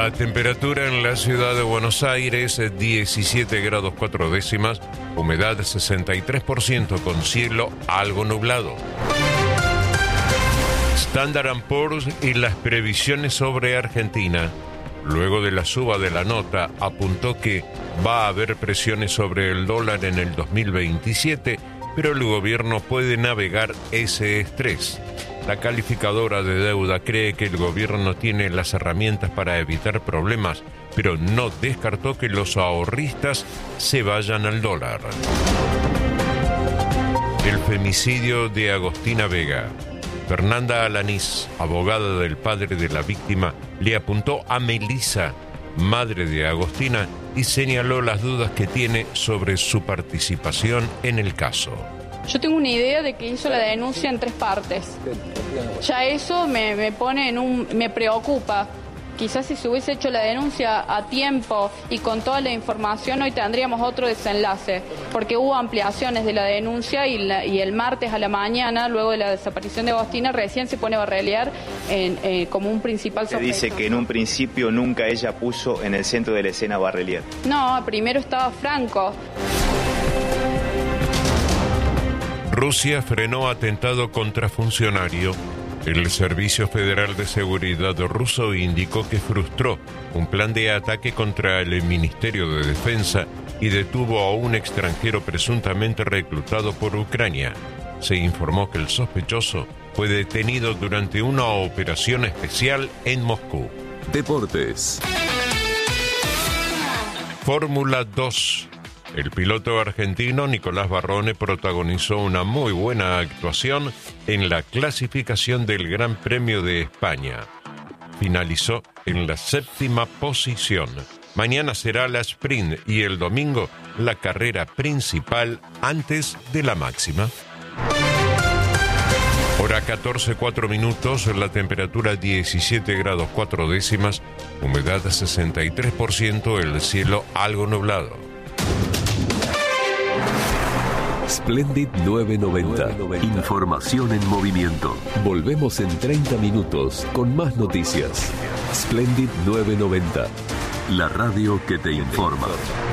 La temperatura en la ciudad de Buenos Aires, 17 grados 4 décimas, humedad 63% con cielo algo nublado. Standard & Poor's y las previsiones sobre Argentina. Luego de la suba de la nota, apuntó que va a haber presiones sobre el dólar en el 2027, pero el gobierno puede navegar ese estrés. La calificadora de deuda cree que el gobierno tiene las herramientas para evitar problemas, pero no descartó que los ahorristas se vayan al dólar. El femicidio de Agostina Vega. Fernanda Alanís, abogada del padre de la víctima, le apuntó a Melissa, madre de Agostina, y señaló las dudas que tiene sobre su participación en el caso. Yo tengo una idea de que hizo la denuncia en 3 partes. Ya eso me pone me preocupa. Quizás si se hubiese hecho la denuncia a tiempo y con toda la información, hoy tendríamos otro desenlace, porque hubo ampliaciones de la denuncia y el martes a la mañana, luego de la desaparición de Agostina, recién se pone Barreliar como un principal sospechoso. Se dice que en un principio nunca ella puso en el centro de la escena Barreliar. No, primero estaba Franco. Rusia frenó atentado contra funcionario. El Servicio Federal de Seguridad ruso indicó que frustró un plan de ataque contra el Ministerio de Defensa y detuvo a un extranjero presuntamente reclutado por Ucrania. Se informó que el sospechoso fue detenido durante una operación especial en Moscú. Deportes. Fórmula 2. El piloto argentino Nicolás Barrone protagonizó una muy buena actuación en la clasificación del Gran Premio de España. Finalizó en la 7ª posición. Mañana será la sprint y el domingo la carrera principal antes de la máxima. Hora 14:04 minutos, la temperatura 17 grados 4 décimas, humedad 63%, el cielo algo nublado. Splendid 990. Información en movimiento. Volvemos en 30 minutos con más noticias. Splendid 990. La radio que te informa.